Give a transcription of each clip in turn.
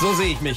So sehe ich mich.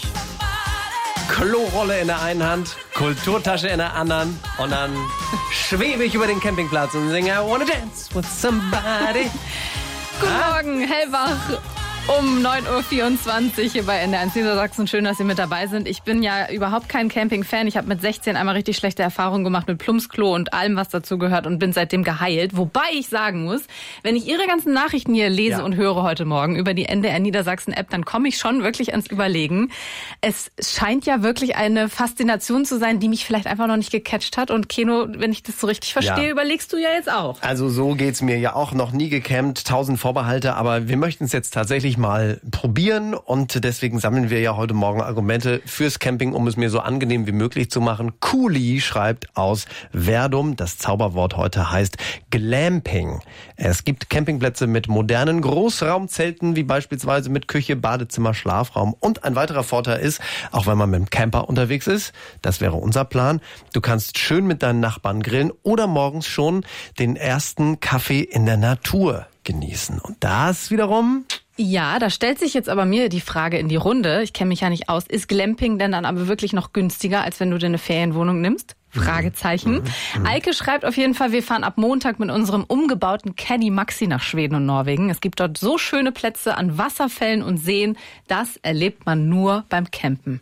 Klorolle in der einen Hand, Kulturtasche in der anderen und dann schwebe ich über den Campingplatz und singe I wanna dance with somebody. Guten Morgen, hellwach. Um 9.24 Uhr hier bei NDR1 Niedersachsen. Schön, dass Sie mit dabei sind. Ich bin ja überhaupt kein Camping-Fan. Ich habe mit 16 einmal richtig schlechte Erfahrungen gemacht mit Plumpsklo und allem, was dazu gehört und bin seitdem geheilt. Wobei ich sagen muss, wenn ich Ihre ganzen Nachrichten hier lese und höre heute Morgen über die NDR Niedersachsen-App, dann komme ich schon wirklich ans Überlegen. Es scheint ja wirklich eine Faszination zu sein, die mich vielleicht einfach noch nicht gecatcht hat. Und Keno, wenn ich das so richtig verstehe, überlegst du ja jetzt auch. Also so geht's mir ja auch, noch nie gecampt, 1000 Vorbehalte, aber wir möchten es jetzt tatsächlich mal probieren und deswegen sammeln wir ja heute Morgen Argumente fürs Camping, um es mir so angenehm wie möglich zu machen. Kuli schreibt aus Verdum, das Zauberwort heute heißt Glamping. Es gibt Campingplätze mit modernen Großraumzelten, wie beispielsweise mit Küche, Badezimmer, Schlafraum. Und ein weiterer Vorteil ist, auch wenn man mit dem Camper unterwegs ist, das wäre unser Plan, du kannst schön mit deinen Nachbarn grillen oder morgens schon den ersten Kaffee in der Natur genießen. Und das wiederum... Ja, da stellt sich jetzt aber mir die Frage in die Runde, ich kenne mich ja nicht aus, ist Glamping denn dann aber wirklich noch günstiger, als wenn du dir eine Ferienwohnung nimmst? Fragezeichen. Eike schreibt auf jeden Fall, wir fahren ab Montag mit unserem umgebauten Caddy Maxi nach Schweden und Norwegen. Es gibt dort so schöne Plätze an Wasserfällen und Seen, das erlebt man nur beim Campen.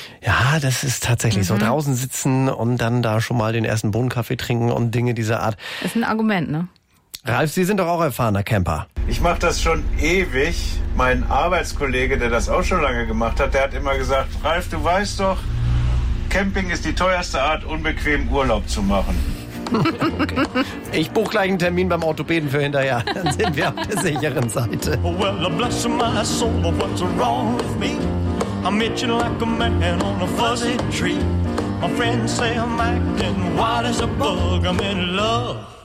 Ja, das ist tatsächlich so. Draußen sitzen und dann da schon mal den ersten Bohnenkaffee trinken und Dinge dieser Art. Ist ein Argument, ne? Ralf, Sie sind doch auch erfahrener Camper. Ich mache das schon ewig. Mein Arbeitskollege, der das auch schon lange gemacht hat, der hat immer gesagt, Ralf, du weißt doch, Camping ist die teuerste Art, unbequem Urlaub zu machen. Okay. Ich buche gleich einen Termin beim Orthopäden für hinterher. Dann sind wir auf der sicheren Seite. Well, bless my soul, what's wrong with me? I'm itching like a man on a fuzzy tree. My friends say I'm acting wild as a bug. I'm in love.